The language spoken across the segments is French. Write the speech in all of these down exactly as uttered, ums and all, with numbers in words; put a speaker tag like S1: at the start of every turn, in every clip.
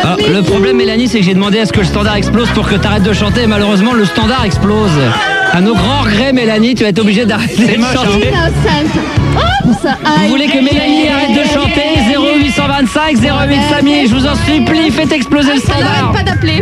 S1: Ah, le problème, Mélanie, c'est que j'ai demandé à ce que le standard explose pour que tu arrêtes de chanter. Et malheureusement, le standard explose. À nos grands regrets, Mélanie, tu vas être obligée d'arrêter de chanter. Vous voulez que Mélanie arrête de chanter? Zéro huit cent vingt-cinq zéro huit Samy, je vous en supplie, faites exploser le standard.
S2: Pas d'appeler.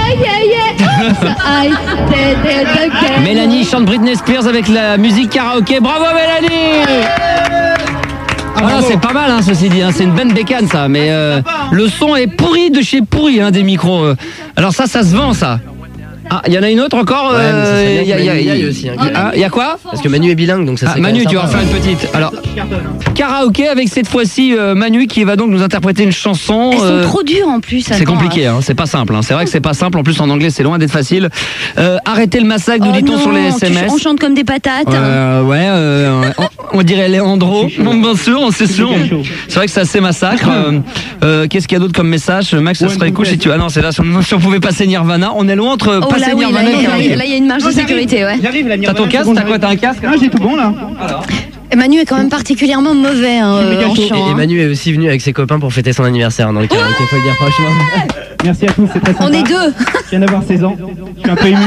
S1: Mélanie chante Britney Spears avec la musique karaoké. Bravo Mélanie! Voilà, c'est pas mal, hein, ceci dit, hein, c'est une bonne bécane ça, mais euh, le son est pourri de chez pourri, hein, des micros. euh. Alors ça, ça se vend ça. Ah, il y en a une autre encore.
S3: Ouais, mais ça serait bien
S1: Il y, a-
S3: que
S1: y, a-
S3: Manu y aille
S1: y-
S3: aussi, hein.
S1: Ah, y a quoi?
S3: Parce que Manu est bilingue, donc ça
S1: Ah,
S3: serait
S1: Manu,
S3: quand
S1: tu
S3: même
S1: vas en faire
S3: sympa.
S1: une petite. Alors, karaoké avec cette fois-ci euh, Manu qui va donc nous interpréter une chanson.
S2: Elles sont
S1: euh,
S2: trop dures en plus.
S1: C'est
S2: attends,
S1: compliqué, hein, c'est pas simple. Hein. C'est vrai que c'est pas simple. En plus, en anglais, c'est loin d'être facile. Euh, arrêtez le massacre, nous
S2: Oh
S1: dit-on
S2: non,
S1: sur les S M
S2: tu-
S1: S.
S2: On chante comme des patates.
S1: Euh, ouais, euh, on, on dirait Leandro. Bon, bien sûr, c'est sûr. C'est vrai que c'est assez massacre. Euh, euh, Qu'est-ce qu'il y a d'autre comme message, Max? Ce serait cool si tu. Ah non, c'est là. Si on, si on pouvait passer Nirvana, on est loin entre
S2: Oh
S1: passer
S2: là oui, là,
S1: Nirvana et
S2: là,
S1: karaoké.
S2: là, il y a une marge de sécurité, ouais.
S4: J'arrive, la
S1: T'as ton casque? T'as quoi? T'as un casque?
S4: Ah, j'ai tout bon là.
S2: Et Manu est quand même particulièrement mauvais hein, euh, en
S3: Et,
S2: chant.
S3: et
S2: hein.
S3: Manu est aussi venu avec ses copains pour fêter son anniversaire dans le karaoké, faut le dire franchement.
S4: Merci à tous, c'est très sympa.
S2: On est deux.
S4: Je viens d'avoir seize ans. Je suis un peu ému.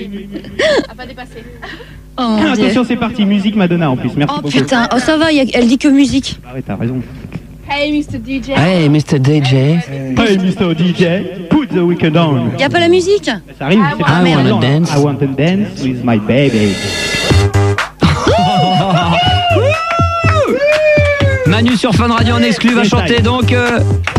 S2: Oh, mon Dieu.
S4: Attention, c'est parti. Musique Madonna en plus. Merci
S2: Oh
S4: beaucoup.
S2: putain, oh ça va, y a- elle dit que musique.
S4: Ah ouais, t'as raison.
S5: Hey, mister D J.
S1: Hey, mister D J.
S4: Hey, mister D J, put the weekend on.
S2: Y a pas la musique?
S4: Ça arrive. c'est pas
S1: I
S4: mal.
S1: wanna dance.
S4: I want to dance with my baby.
S1: Manu sur Fun Radio en exclu va chanter donc. euh,